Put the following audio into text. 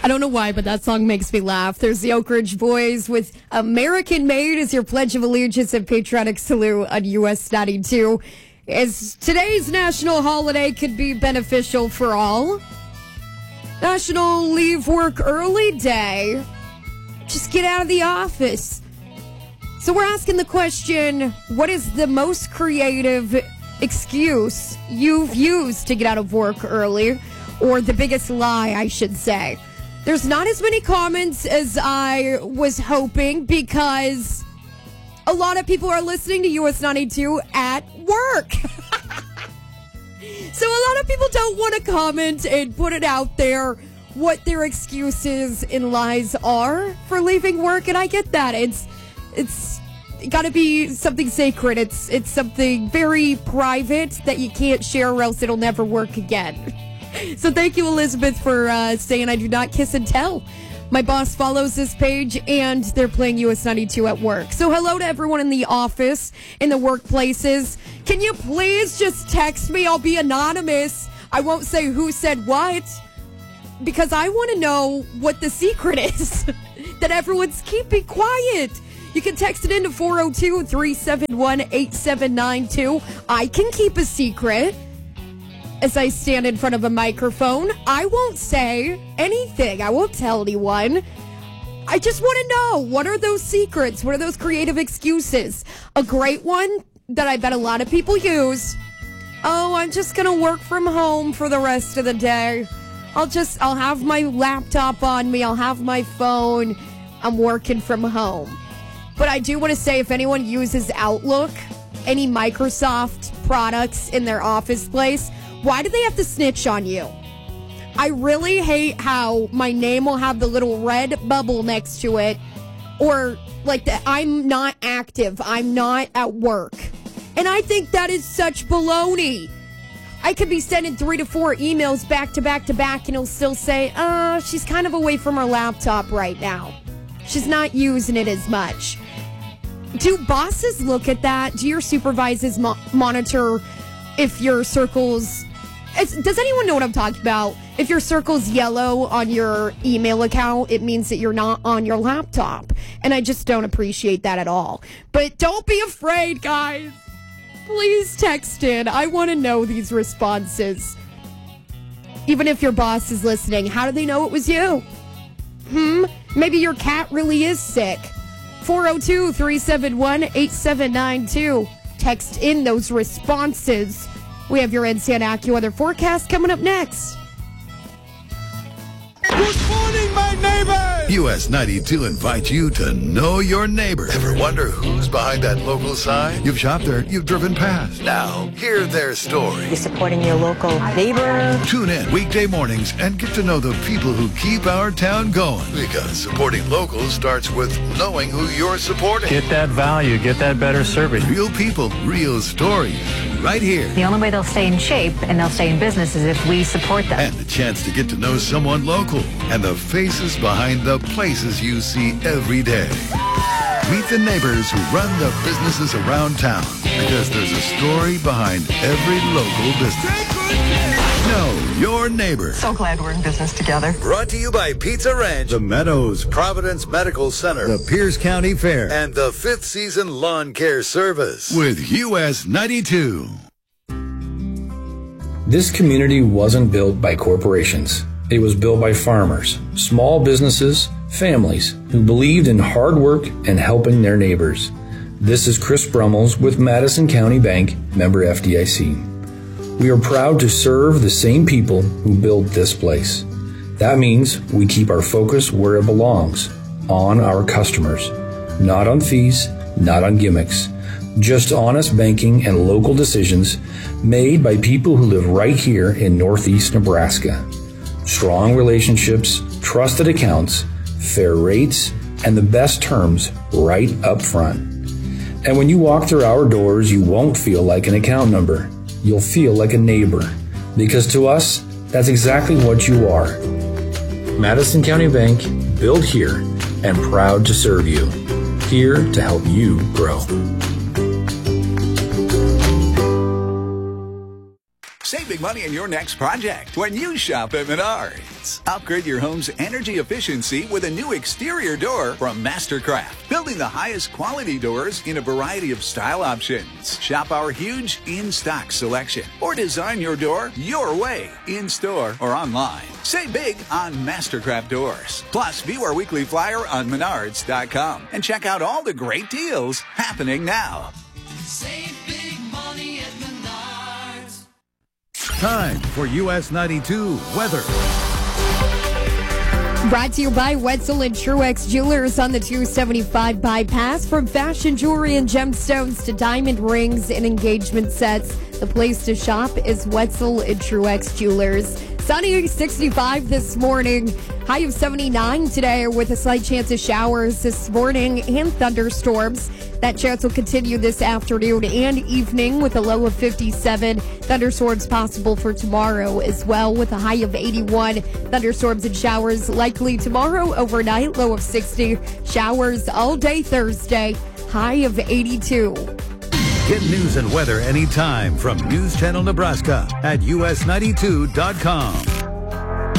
I don't know why, but that song makes me laugh. There's the Oak Ridge Boys with American Made as your Pledge of Allegiance and Patriotic Salute on US 92. As today's national holiday could be beneficial for all. National Leave Work Early Day. Just get out of the office. So we're asking the question, what is the most creative excuse you've used to get out of work early? Or the biggest lie, I should say. There's not as many comments as I was hoping because a lot of people are listening to US 92 at work. So a lot of people don't want to comment and put it out there what their excuses and lies are for leaving work, and I get that. It's got to be something sacred. It's something very private that you can't share or else it'll never work again. So thank you, Elizabeth, for saying I do not kiss and tell. My boss follows this page, and they're playing US 92 at work. So hello to everyone in the office, in the workplaces. Can you please just text me? I'll be anonymous. I won't say who said what, because I want to know what the secret is that everyone's keeping quiet. You can text it into 402-371-8792. I can keep a secret. As I stand in front of a microphone, I won't say anything. I won't tell anyone. I just want to know, what are those secrets? What are those creative excuses? A great one that I bet a lot of people use. Oh, I'm just going to work from home for the rest of the day. I'll have my laptop on me. I'll have my phone. I'm working from home. But I do want to say, if anyone uses Outlook, any Microsoft products in their office place, why do they have to snitch on you? I really hate how my name will have the little red bubble next to it, or like that I'm not active, I'm not at work. And I think that is such baloney. I could be sending 3 to 4 emails back to back to back, and it'll still say, she's kind of away from her laptop right now. She's not using it as much. Do bosses look at that? Do your supervisors monitor if your circle's... Does anyone know what I'm talking about? If your circle's yellow on your email account, it means that you're not on your laptop. And I just don't appreciate that at all. But don't be afraid, guys. Please text in. I want to know these responses. Even if your boss is listening, how do they know it was you? Maybe your cat really is sick. 402-371-8792. Text in those responses. We have your NCN AccuWeather forecast coming up next. Good morning, my neighbors! US 92 invites you to know your neighbor. Ever wonder who's behind that local sign? You've shopped there, you've driven past. Now, hear their story. You're supporting your local neighbor. Tune in weekday mornings and get to know the people who keep our town going. Because supporting locals starts with knowing who you're supporting. Get that value, get that better service. Real people, real stories, right here. The only way they'll stay in shape and they'll stay in business is if we support them. And the chance to get to know someone local and the faces behind the places you see every day. Meet the neighbors who run the businesses around town, because there's a story behind every local business. Know your neighbor. So glad we're in business together. Brought to you by Pizza Ranch, The Meadows, Providence Medical Center, the Pierce County Fair, and the 5th Season Lawn Care Service with US 92. This community wasn't built by corporations. It was built by farmers, small businesses, families who believed in hard work and helping their neighbors. This is Chris Brummels with Madison County Bank, member FDIC. We are proud to serve the same people who built this place. That means we keep our focus where it belongs, on our customers, not on fees, not on gimmicks, just honest banking and local decisions made by people who live right here in Northeast Nebraska. Strong relationships, trusted accounts, fair rates, and the best terms right up front. And when you walk through our doors, you won't feel like an account number. You'll feel like a neighbor. Because to us, that's exactly what you are. Madison County Bank, built here and proud to serve you. Here to help you grow. Save big money on your next project when you shop at Menards. Upgrade your home's energy efficiency with a new exterior door from Mastercraft, building the highest quality doors in a variety of style options. Shop our huge in-stock selection or design your door your way, in-store or online. Save big on Mastercraft doors. Plus, view our weekly flyer on Menards.com and check out all the great deals happening now. Save big money at Menards. Time for US 92 weather. Brought to you by Wetzel and Truex Jewelers on the 275 bypass. From fashion jewelry and gemstones to diamond rings and engagement sets, the place to shop is Wetzel and Truex Jewelers. Sunny 65 this morning, high of 79 today with a slight chance of showers this morning and thunderstorms. That chance will continue this afternoon and evening with a low of 57. Thunderstorms possible for tomorrow as well with a high of 81. Thunderstorms and showers likely tomorrow overnight, low of 60. Showers all day Thursday, high of 82. Get news and weather anytime from News Channel Nebraska at us92.com.